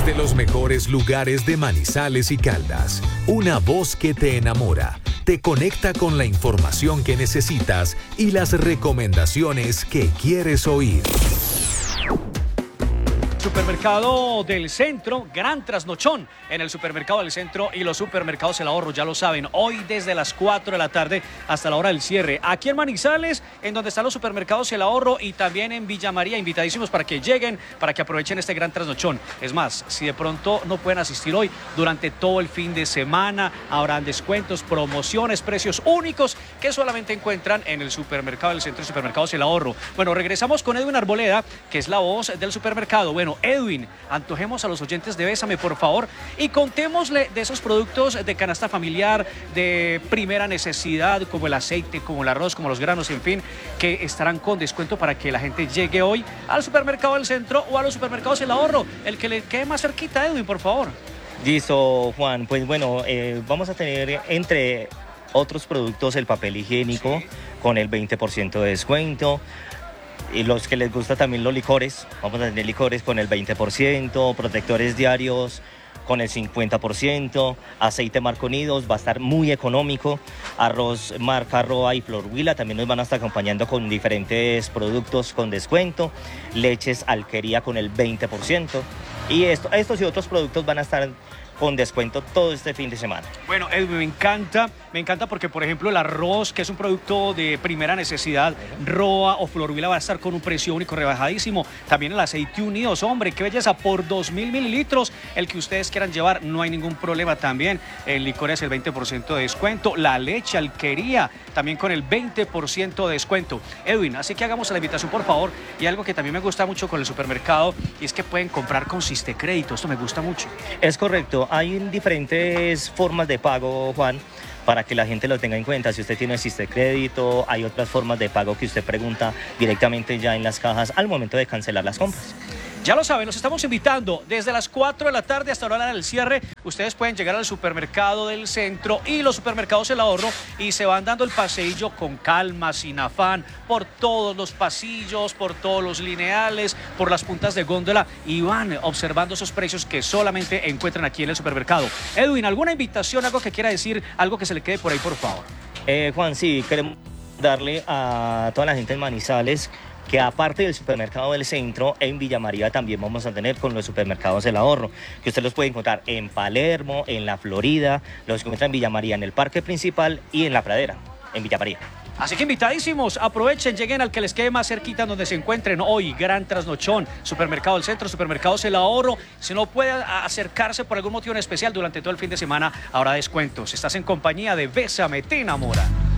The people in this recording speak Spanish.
Desde los mejores lugares de Manizales y Caldas, una voz que te enamora, te conecta con la información que necesitas y las recomendaciones que quieres oír. Supermercado del Centro, gran trasnochón en el Supermercado del Centro y los supermercados El Ahorro, ya lo saben, hoy desde las 4 de la tarde hasta la hora del cierre. Aquí en Manizales, en donde están los supermercados El Ahorro, y también en Villa María, invitadísimos para que lleguen, para que aprovechen este gran trasnochón. Es más, si de pronto no pueden asistir hoy, durante todo el fin de semana habrán descuentos, promociones, precios únicos que solamente encuentran en el Supermercado del Centro y Supermercados El Ahorro. Bueno, regresamos con Edwin Arboleda, que es la voz del supermercado. Bueno, Edwin, antojemos a los oyentes de Bésame, por favor, y contémosle de esos productos de canasta familiar, de primera necesidad, como el aceite, como el arroz, como los granos, en fin, que estarán con descuento para que la gente llegue hoy al Supermercado del Centro o a los supermercados El Ahorro, el que le quede más cerquita. Edwin, por favor. Listo, Juan. Pues bueno, vamos a tener entre otros productos el papel higiénico, sí, con el 20% de descuento. Y los que les gusta también los licores, vamos a tener licores con el 20%, protectores diarios con el 50%, aceite Marco Unidos va a estar muy económico, arroz marca Roa y Flor Huila también nos van a estar acompañando con diferentes productos con descuento, leches Alquería con el 20%, y estos y otros productos van a estar con descuento todo este fin de semana. Bueno, Edwin, me encanta porque, por ejemplo, el arroz, que es un producto de primera necesidad, Roa o Flor Huila va a estar con un precio único rebajadísimo. También el aceite Unidos, hombre, qué belleza, por 2.000 mililitros, el que ustedes quieran llevar, no hay ningún problema. También el licor es el 20% de descuento, la leche Alquería también con el 20% de descuento. Edwin, así que hagamos la invitación, por favor, y algo que también me gusta mucho con el supermercado, y es que pueden comprar con Sistecrédito, esto me gusta mucho. Es correcto. Hay diferentes formas de pago, Juan, para que la gente lo tenga en cuenta. Si usted tiene Sistecrédito, hay otras formas de pago que usted pregunta directamente ya en las cajas al momento de cancelar las compras. Ya lo saben, los estamos invitando desde las 4 de la tarde hasta la hora del cierre. Ustedes pueden llegar al Supermercado del Centro y los supermercados El Ahorro y se van dando el paseillo con calma, sin afán, por todos los pasillos, por todos los lineales, por las puntas de góndola, y van observando esos precios que solamente encuentran aquí en el supermercado. Edwin, ¿alguna invitación, algo que quiera decir, algo que se le quede por ahí, por favor? Juan, sí, queremos darle a toda la gente en Manizales que aparte del Supermercado del Centro, en Villa María también vamos a tener con los supermercados El Ahorro, que usted los puede encontrar en Palermo, en La Florida, los encuentra en Villa María, en el Parque Principal y en La Pradera, en Villa María. Así que invitadísimos, aprovechen, lleguen al que les quede más cerquita donde se encuentren hoy. Gran trasnochón, Supermercado del Centro, Supermercados El Ahorro. Si no puede acercarse por algún motivo en especial durante todo el fin de semana, habrá descuentos. Estás en compañía de Bésame, te enamora.